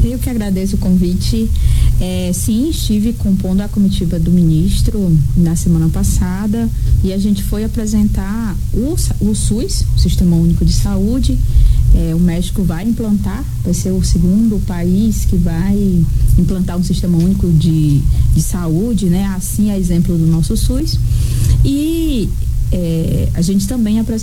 Eu que agradeço o convite. Sim, estive compondo a comitiva do ministro na semana passada e a gente foi apresentar o SUS, o Sistema Único de Saúde. O México vai implantar, vai ser o segundo país que vai implantar um Sistema Único de Saúde, né? Assim, a exemplo do nosso SUS. E a gente também apresentou